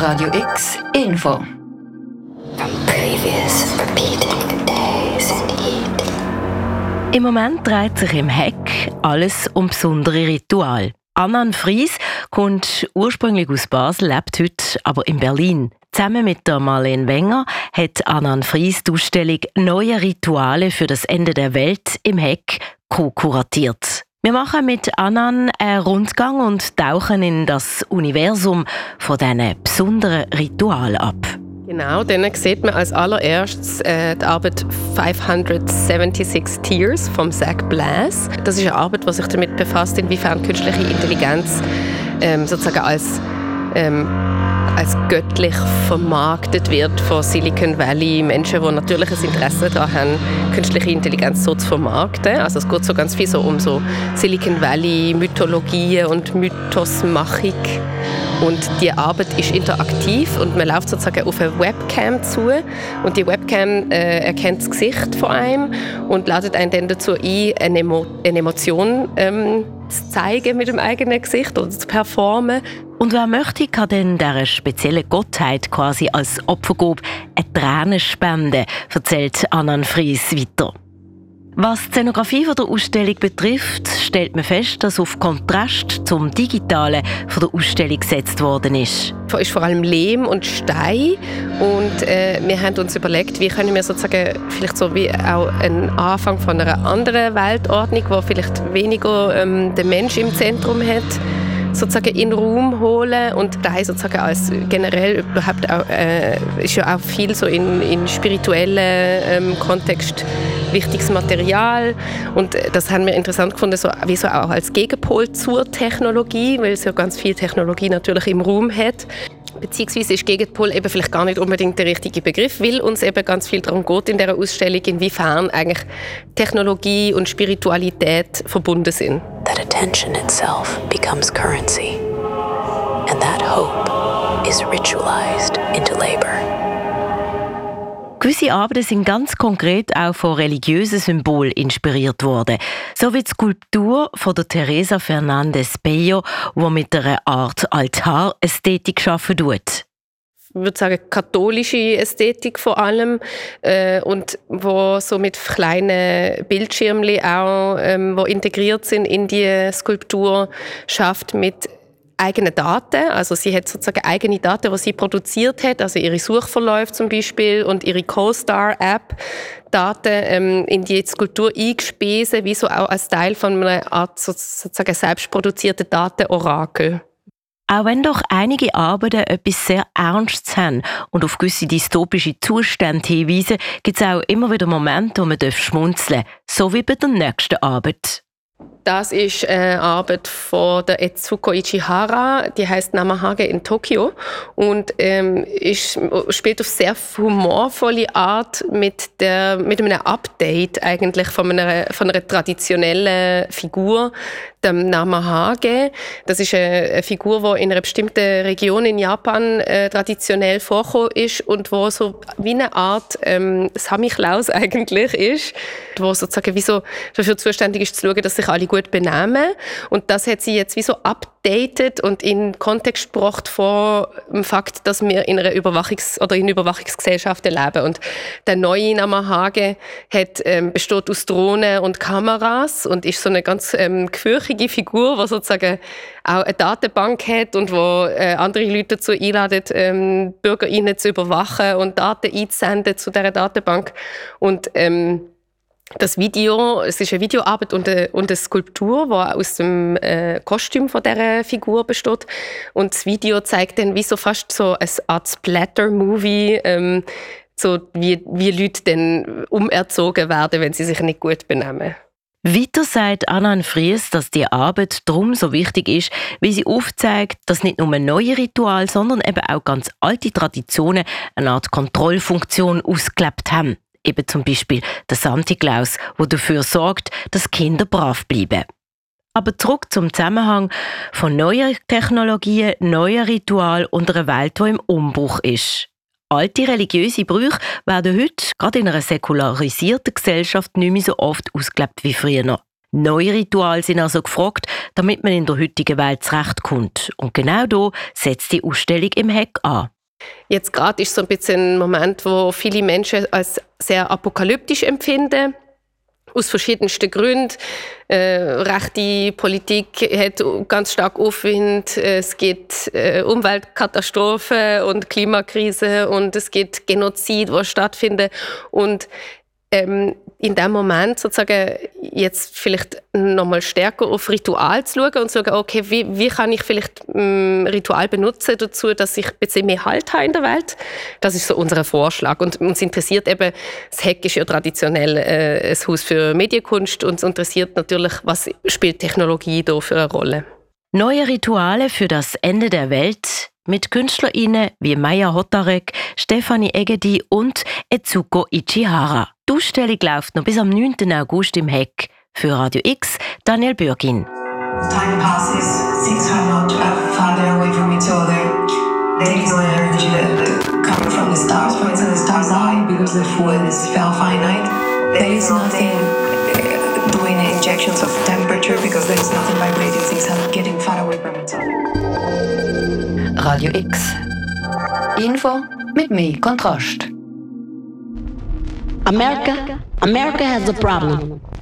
Radio X Info. Previous repeating days in heat. Im Moment dreht sich im Heck alles um besondere Rituale. Annan Fries kommt ursprünglich aus Basel, lebt heute aber in Berlin. Zusammen mit der Marlene Wenger hat Annan Fries die Ausstellung «Neue Rituale für das Ende der Welt» im Heck co-kuratiert. Wir machen mit Annan einen Rundgang und tauchen in das Universum von diesen besonderen Ritualen ab. Genau, dann sieht man als allererstes die Arbeit 576 Tears von Zach Blass. Das ist eine Arbeit, die sich damit befasst, inwiefern künstliche Intelligenz sozusagen als göttlich vermarktet wird von Silicon Valley. Menschen, die natürlich ein Interesse daran haben, künstliche Intelligenz so zu vermarkten. Also es geht so ganz viel so um so Silicon Valley Mythologien und Mythosmachung. Und die Arbeit ist interaktiv und man läuft sozusagen auf eine Webcam zu und die Webcam erkennt das Gesicht von einem und ladet einen dann dazu ein, eine Emotion zu zeigen mit dem eigenen Gesicht oder zu performen. Und wer möchte, kann dann dieser speziellen Gottheit quasi als Opfergabe eine Träne spenden, erzählt Annan Fries weiter. Was die Szenografie der Ausstellung betrifft, stellt man fest, dass auf Kontrast zum Digitalen von der Ausstellung gesetzt worden ist. Es ist vor allem Lehm und Stein und wir haben uns überlegt, wie können wir sozusagen vielleicht so wie auch einen Anfang von einer anderen Weltordnung, wo vielleicht weniger den Mensch im Zentrum hat, sozusagen in den Raum holen und da sozusagen als generell überhaupt auch, ist ja auch viel so in spirituellen Kontext wichtiges Material und das haben wir interessant gefunden, so, wie so auch als Gegenpol zur Technologie, weil es ja ganz viel Technologie natürlich im Raum hat. Beziehungsweise ist Gegenpol eben vielleicht gar nicht unbedingt der richtige Begriff, weil uns eben ganz viel darum geht in dieser Ausstellung, inwiefern eigentlich Technologie und Spiritualität verbunden sind. That attention itself becomes currency, and that hope is ritualized into labor. Gewisse Arbeiten sind ganz konkret auch von religiösen Symbolen inspiriert worden. So wie die Skulptur von der Teresa Fernandez Bello, die mit einer Art Altarästhetik arbeiten tut. Ich würde sagen, katholische Ästhetik vor allem und wo so mit kleinen Bildschirmchen auch, wo integriert sind in die Skulptur, schafft mit eigene Daten, also sie hat sozusagen eigene Daten, die sie produziert hat, also ihre Suchverläufe zum Beispiel und ihre CoStar-App, Daten in die Skulptur eingespeisen, wie so auch als Teil von einer Art sozusagen selbstproduzierten Datenorakel. Auch wenn doch einige Arbeiten etwas sehr Ernstes haben und auf gewisse dystopische Zustände hinweisen, gibt es auch immer wieder Momente, wo man schmunzeln darf, so wie bei der nächsten Arbeit. Das ist eine Arbeit von der Etsuko Ichihara, die heißt Namahage in Tokio und spielt auf sehr humorvolle Art mit einem Update eigentlich von einer traditionellen Figur, dem Namahage. Das ist eine Figur, die in einer bestimmten Region in Japan traditionell vorgekommen ist und wo so wie eine Art Samichlaus eigentlich ist, wo sozusagen wie so dafür zuständig ist zu schauen, dass sich alle gut benehmen. Und das hat sie jetzt wie so updated und in Kontext gebracht vor dem Fakt, dass wir in einer Überwachungsgesellschaft leben. Und der neue Namahage besteht aus Drohnen und Kameras und ist so eine ganz gefürchtige Figur, die sozusagen auch eine Datenbank hat und wo andere Leute dazu einladet, BürgerInnen zu überwachen und Daten einzusenden zu dieser Datenbank. Und das Video, es ist eine Videoarbeit und eine Skulptur, die aus dem Kostüm von dieser Figur besteht. Und das Video zeigt dann wie so fast so eine Art Splatter-Movie, so wie Leute dann umerzogen werden, wenn sie sich nicht gut benehmen. Weiter sagt Annan Fries, dass die Arbeit darum so wichtig ist, weil sie aufzeigt, dass nicht nur neue Rituale, sondern eben auch ganz alte Traditionen eine Art Kontrollfunktion ausgelebt haben. Eben zum Beispiel der Santi Claus, der dafür sorgt, dass Kinder brav bleiben. Aber zurück zum Zusammenhang von neuen Technologien, neuen Ritualen und einer Welt, die im Umbruch ist. Alte religiöse Brüche werden heute, gerade in einer säkularisierten Gesellschaft, nicht mehr so oft ausgelebt wie früher. Neue Rituale sind also gefragt, damit man in der heutigen Welt zurechtkommt. Und genau da setzt die Ausstellung im Heck an. Jetzt gerade ist so ein bisschen ein Moment, wo viele Menschen als sehr apokalyptisch empfinden. Aus verschiedensten Gründen. Rechte Politik hat ganz stark Aufwind. Es gibt Umweltkatastrophen und Klimakrise und es gibt Genozid, was stattfindet. Und in dem Moment sozusagen jetzt vielleicht nochmal stärker auf Ritual zu schauen und zu sagen, okay, wie kann ich vielleicht Ritual benutzen dazu, dass ich ein bisschen mehr Halt habe in der Welt? Das ist so unser Vorschlag. Und uns interessiert eben, das Heck ist ja traditionell ein Haus für Medienkunst und uns interessiert natürlich, was spielt Technologie da für eine Rolle. Neue Rituale für das Ende der Welt mit KünstlerInnen wie Maya Hotarek, Stefanie Egedi und Etsuko Ichihara. Die Ausstellung läuft noch bis am 9. August im Heck. Für Radio X, Daniel Bürgin. Time passes, things are not farther away from each other. There is no energy coming from the stars. For instance, the stars die because the fluid is finite. There is nothing doing injections of temperature because there is nothing vibrating. Things are getting far away from each other. Radio X. Info mit mehr Kontrast. America has a problem.